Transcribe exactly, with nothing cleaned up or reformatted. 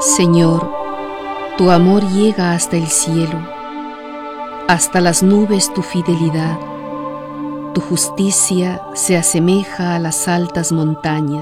Señor, tu amor llega hasta el cielo, hasta las nubes tu fidelidad, tu justicia se asemeja a las altas montañas.